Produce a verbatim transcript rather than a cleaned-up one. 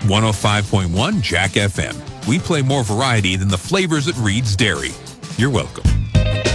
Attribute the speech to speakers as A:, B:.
A: one oh five point one Jack F M. We play more variety than the flavors at Reed's Dairy. You're welcome.